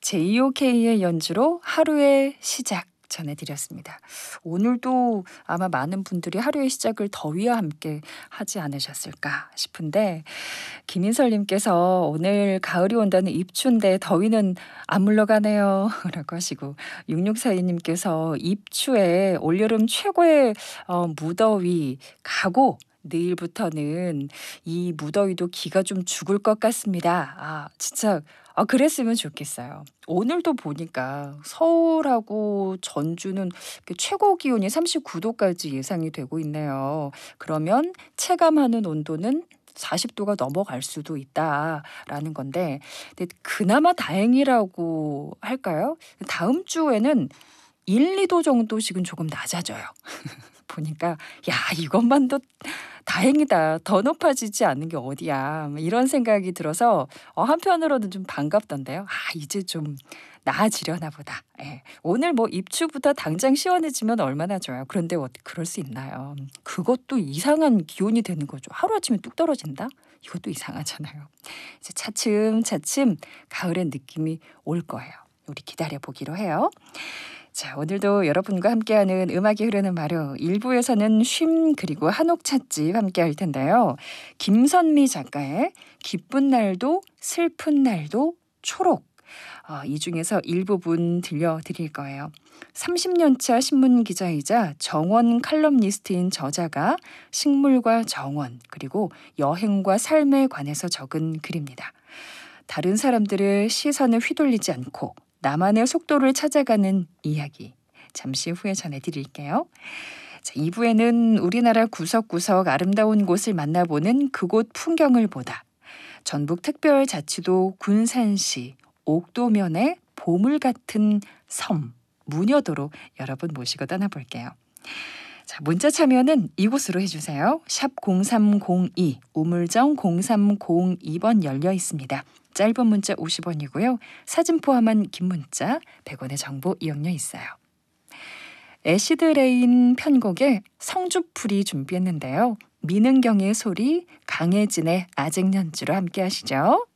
JOK의 연주로 하루의 시작 전해드렸습니다. 오늘도 아마 많은 분들이 하루의 시작을 더위와 함께 하지 않으셨을까 싶은데, 김인설님께서 오늘 가을이 온다는 입추인데 더위는 안 물러가네요 라고 하시고, 6642님께서 입추에 올여름 최고의 무더위 가고 내일부터는 이 무더위도 기가 좀 죽을 것 같습니다. 진짜 그랬으면 좋겠어요. 오늘도 보니까 서울하고 전주는 최고 기온이 39도까지 예상이 되고 있네요. 그러면 체감하는 온도는 40도가 넘어갈 수도 있다라는 건데, 근데 그나마 다행이라고 할까요? 다음 주에는 1, 2도 정도씩은 조금 낮아져요. 보니까 이것만도 다행이다. 더 높아지지 않는 게 어디야. 이런 생각이 들어서 한편으로는 좀 반갑던데요. 이제 좀 나아지려나 보다. 예. 오늘 입추보다 당장 시원해지면 얼마나 좋아요. 그런데 그럴 수 있나요? 그것도 이상한 기온이 되는 거죠. 하루아침에 뚝 떨어진다? 이것도 이상하잖아요. 이제 차츰차츰 가을의 느낌이 올 거예요. 우리 기다려보기로 해요. 자, 오늘도 여러분과 함께하는 음악이 흐르는 마루 1부에서는 쉼 그리고 한옥 찻집 함께할 텐데요. 김선미 작가의 기쁜 날도 슬픈 날도 초록, 이 중에서 일부분 들려드릴 거예요. 30년차 신문기자이자 정원 칼럼니스트인 저자가 식물과 정원 그리고 여행과 삶에 관해서 적은 글입니다. 다른 사람들의 시선에 휘둘리지 않고 나만의 속도를 찾아가는 이야기, 잠시 후에 전해드릴게요. 자, 2부에는 우리나라 구석구석 아름다운 곳을 만나보는 그곳 풍경을 보다, 전북특별자치도 군산시 옥도면의 보물 같은 섬 무녀도로 여러분 모시고 떠나볼게요. 자, 문자 참여는 이곳으로 해주세요. 샵 0302 우물정 0302번 열려 있습니다. 짧은 문자 50원이고요. 사진 포함한 긴 문자 100원의 정보 이용료 있어요. 애시드 레인 편곡에 성주풀이 준비했는데요. 민은경의 소리, 강혜진의 아직 연주로 함께 하시죠.